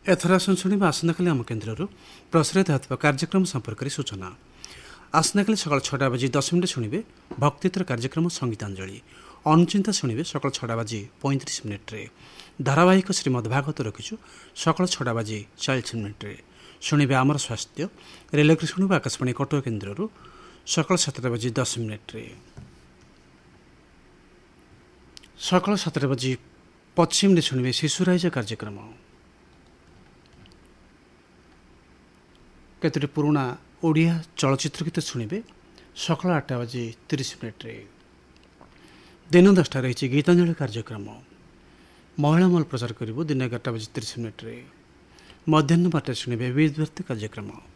ଏଥର ଆସନ୍ତୁ ଶୁଣିବା ଆସନ୍ତାକାଲି ଆମ କେନ୍ଦ୍ରରୁ ପ୍ରସାରିତ ହେଉଥିବା କାର୍ଯ୍ୟକ୍ରମ ସମ୍ପର୍କରେ ସୂଚନା। ଆସନ୍ତାକାଲି ସକାଳ 6ଟା ବାଜି 10 ମିନିଟ୍ ଶୁଣିବେ ଭକ୍ତିତର କାର୍ଯ୍ୟକ୍ରମ ସଙ୍ଗୀତାଞ୍ଜଳି। ଅନୁଚିନ୍ତା ଶୁଣିବେ ସକାଳ 6ଟା ବାଜି 35 ମିନିଟ୍ରେ। ଧାରାବାହିକ ଶ୍ରୀମଦ୍ ଭାଗବତ ରଖିଛୁ ସକାଳ 6ଟା ବାଜି 40 ମିନିଟ୍ରେ। ଶୁଣିବେ ଆମର ସ୍ୱାସ୍ଥ୍ୟ। ରେଲୱେ ଶୁଣିବା ଆକାଶବାଣୀ କଟକ କେନ୍ଦ୍ରରୁ ସକାଳ 7ଟା ବାଜି 10 ମିନିଟ୍ରେ। ସକାଳ 7ଟା ବାଜି 25 ମିନିଟ୍ ଶୁଣିବେ ଶିଶୁରାଇଜ କାର୍ଯ୍ୟକ୍ରମ। କେତୋଟି ପୁରୁଣା ଓଡ଼ିଆ ଚଳଚ୍ଚିତ୍ର ଗୀତ ଶୁଣିବେ ସକାଳ 8ଟା ବାଜି 30 ମିନିଟ୍ରେ। ଦିନ 10ଟା ରହିଛି ଗୀତାଞ୍ଜଳି କାର୍ଯ୍ୟକ୍ରମ। ମହିଳା ମଲ୍ ପ୍ରଚାର କରିବୁ ଦିନ 11ଟା ବାଜି 30 ମିନିଟ୍ରେ। ମଧ୍ୟାହ୍ନ 12ଟା ଶୁଣିବେ ବିଦ୍ୟାର୍ଥୀ କାର୍ଯ୍ୟକ୍ରମ।